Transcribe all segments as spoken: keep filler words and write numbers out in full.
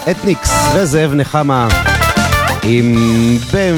אתניקס וזאב נחמה עם בם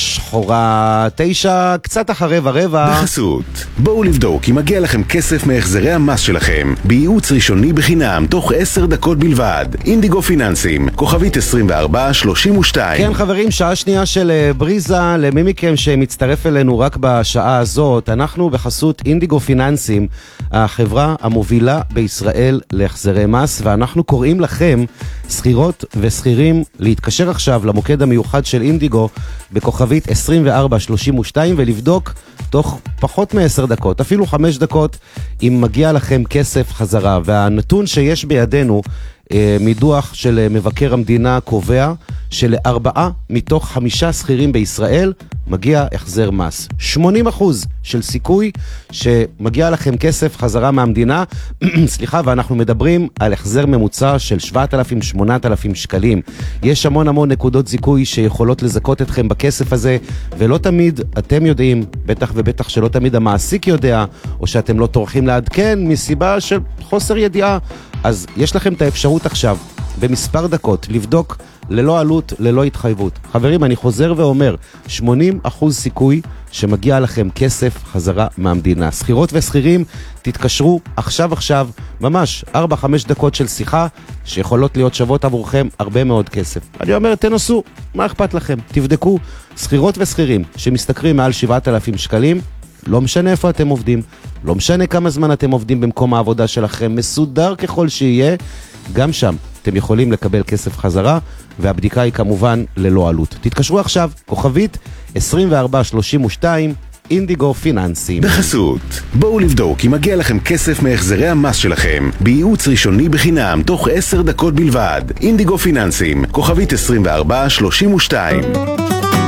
ושחורה תשע, קצת אחרי ורבע. בחסות, בואו לבדוק אם מגיע לכם כסף מהחזרי המס שלכם בייעוץ ראשוני בחינם תוך עשר דקות בלבד. אינדיגו פיננסים, כוכבית עשרים וארבע שלושים ושתיים. כן חברים, שעה שנייה של בריזה. למי מכם שמצטרף אלינו רק בשעה הזאת, אנחנו בחסות אינדיגו פיננסים, החברה המובילה בישראל להחזרי מס, ואנחנו קוראים לכם שכירות ושכירים להתקשר עכשיו למוקד המיוחד של אינדיגו בכוכבית עשרים וארבע שלושים ושתיים ולבדוק תוך פחות מ-עשר דקות, אפילו חמש דקות, אם מגיע לכם כסף חזרה. והנתון שיש בידינו מדוח של מבקר המדינה קובע שלארבעה מתוך חמישה שכירים בישראל מגיע החזר מס. שמונים אחוז של סיכוי שמגיע לכם כסף חזרה מהמדינה, סליחה, ואנחנו מדברים על החזר ממוצע של שבעת אלפים שמונת אלפים שקלים. יש המון המון נקודות זיכוי שיכולות לזכות אתכם בכסף הזה, ולא תמיד אתם יודעים, בטח ובטח שלא תמיד המעסיק יודע, או שאתם לא טורחים לעדכן מסיבה של חוסר ידיעה. אז יש לכם את האפשרות עכשיו במספר דקות לבדוק ללא עלות, ללא התחייבות. חברים, אני חוזר ואומר, שמונים אחוז סיכוי שמגיע לכם כסף חזרה מהמדינה. שכירות ושכירים, תתקשרו עכשיו עכשיו, ממש ארבע חמש דקות של שיחה שיכולות להיות שוות עבורכם הרבה מאוד כסף. אני אומר, תנסו, מה אכפת לכם? תבדקו. שכירות ושכירים שמשתכרים מעל שבעת אלפים שקלים, לא משנה איפה אתם עובדים, לא משנה כמה זמן אתם עובדים במקום העבודה שלכם, מסודר ככל שיהיה, גם שם אתם יכולים לקבל כסף חזרה, והבדיקה היא כמובן ללא עלות. תתקשרו עכשיו, כוכבית עשרים וארבע שלושים ושתיים, אינדיגו פיננסים. בחסות, בואו לבדוק אם מגיע לכם כסף מהחזרי המס שלכם בייעוץ ראשוני בחינם תוך עשר דקות בלבד. אינדיגו פיננסים, כוכבית עשרים וארבע שלושים ושתיים.